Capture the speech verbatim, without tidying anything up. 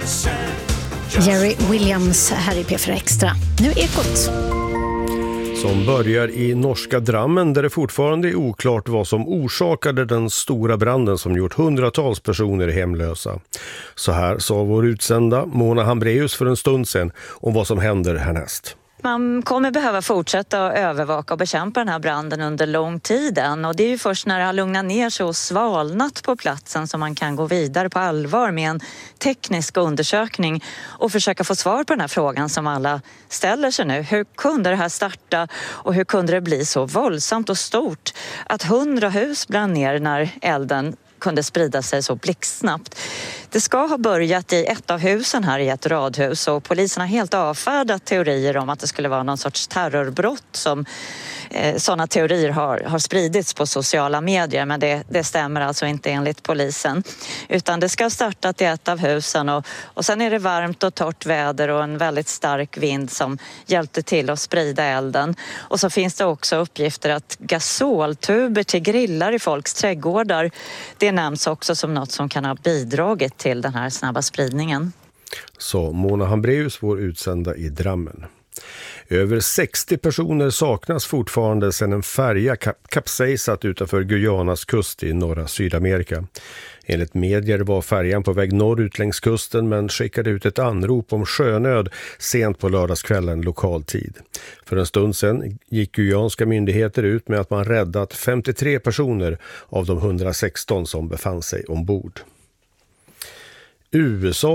Jerry Williams här i P fyra Extra. Nu Ekot. Som börjar i norska Drammen där det fortfarande är oklart vad som orsakade den stora branden som gjort hundratals personer hemlösa. Så här sa vår utsända Mona Hambreus för en stund sedan om vad som händer härnäst. Man kommer behöva fortsätta att övervaka och bekämpa den här branden under lång tid än. Och det är ju först när det har lugnat ner sig och svalnat på platsen som man kan gå vidare på allvar med en teknisk undersökning och försöka få svar på den här frågan som alla ställer sig nu. Hur kunde det här starta och hur kunde det bli så våldsamt och stort att hundra hus brann ner när elden kunde sprida sig så blixtsnabbt? Det ska ha börjat i ett av husen här i ett radhus och polisen har helt avfärdat teorier om att det skulle vara någon sorts terrorbrott som eh, sådana teorier har, har spridits på sociala medier, men det, det stämmer alltså inte enligt polisen. Utan det ska ha startat i ett av husen och, och sen är det varmt och torrt väder och en väldigt stark vind som hjälpte till att sprida elden. Och så finns det också uppgifter att gasoltuber till grillar i folks trädgårdar, det nämns också som något som kan ha bidragit till den här snabba spridningen. Så Mona Hambreus, vår utsända i Drammen. Över sextio personer saknas fortfarande sedan en färja kap- kapsejsat utanför Guyanas kust i norra Sydamerika. Enligt medier var färjan på väg norrut längs kusten men skickade ut ett anrop om sjönöd sent på lördagskvällen lokal tid. För en stund sedan gick guyanska myndigheter ut med att man räddat femtiotre personer av de hundrasexton som befann sig ombord. U S A